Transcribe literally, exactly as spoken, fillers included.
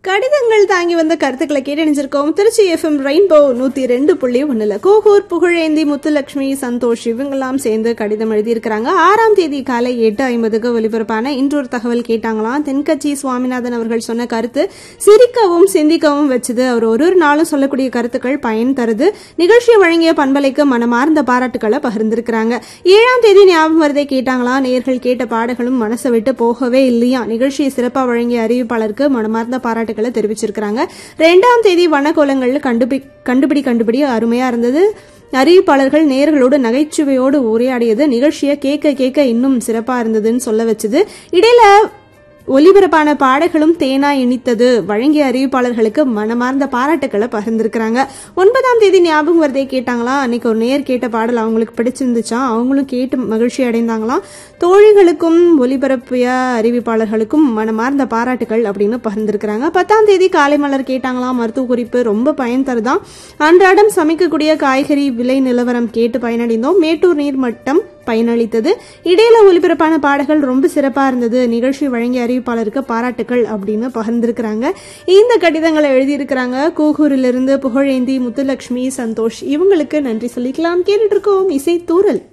கடிதங்கள் தாங்கி வந்த கருத்துக்களை கேட்டணிச்சிருக்கோம். திருச்சி எஃப்எம் ரெயின்போ நூத்தி ரெண்டு புள்ளி ஒண்ணுல கோகூர் புகழேந்தி முத்துலட்சுமி சந்தோஷ் இவங்கெல்லாம் சேர்ந்து கடிதம் எழுதியிருக்கிறாங்க. ஆறாம் தேதி காலை எட்டு ஐம்பதுக்கு ஒலிபரப்பான இன்றொரு தகவல் கேட்டாங்களாம். தென்கட்சி சுவாமிநாதன் அவர்கள் சொன்ன கருத்து சிரிக்கவும் சிந்திக்கவும் வச்சது. அவர் ஒரு ஒரு நாளும் சொல்லக்கூடிய கருத்துக்கள் பயன் தருது. நிகழ்ச்சியை வழங்கிய பண்பலைக்கு மனமார்ந்த பாராட்டுக்களை பகிர்ந்திருக்கிறாங்க. ஏழாம் தேதி ஞாபகம் வருதை கேட்டாங்களாம். நேயர்கள் கேட்ட பாடல்களும் மனசை விட்டு போகவே இல்லையா. நிகழ்ச்சியை சிறப்பா வழங்கிய அறிவிப்பாளருக்கு மனமார்ந்த பாராட்டுக்களை தெரிவிச்சிருக்காங்க. இரண்டாம் தேதி வனக்கோலங்கள் கண்டுபிடி கண்டுபிடி கண்டுபிடி அருமையா இருந்தது. அறிவிப்பாளர்கள் நேயர்களோடு நகைச்சுவையோடு உரையாடியது நிகழ்ச்சியை கேட்க கேட்க இன்னும் சிறப்பா இருந்ததுன்னு சொல்ல வச்சது. இடையில ஒலிபரப்பான பாடல்களும் தேனா இனித்தது. வழங்கிய அறிவிப்பாளர்களுக்கு மனமார்ந்த பாராட்டுக்களை பகிர்ந்திருக்கிறாங்க. ஒன்பதாம் தேதி ஞாபகம் வருதை கேட்டாங்களாம். அன்னைக்கு ஒரு நேர் கேட்ட பாடல் அவங்களுக்கு பிடிச்சிருந்துச்சா, அவங்களும் கேட்டு மகிழ்ச்சி அடைந்தாங்களாம். தோழிகளுக்கும் ஒலிபரப்பிய அறிவிப்பாளர்களுக்கும் மனமார்ந்த பாராட்டுகள் அப்படின்னு பகிர்ந்திருக்கிறாங்க. பத்தாம் தேதி காலை மலர் கேட்டாங்களாம். மருத்துவ குறிப்பு ரொம்ப பயன் தருதான். அன்றாடம் சமைக்கக்கூடிய காய்கறி விலை நிலவரம் கேட்டு பயனடைந்தோம். மேட்டூர் நீர்மட்டம் பயனளித்தது. இடையில ஒலிபரப்பான பாடல்கள் ரொம்ப சிறப்பா இருந்தது. நிகழ்ச்சி வழங்கிய அறிவிப்பாளருக்கு பாராட்டுகள் அப்படின்னு பகிர்ந்திருக்கிறாங்க. இந்த கடிதங்களை எழுதியிருக்கிறாங்க கூகூரிலிருந்து புகழேந்தி முத்துலட்சுமி சந்தோஷ். இவங்களுக்கு நன்றி சொல்லிக்கலாம். கேட்டுட்டு இருக்கோம் இசை தூரல்.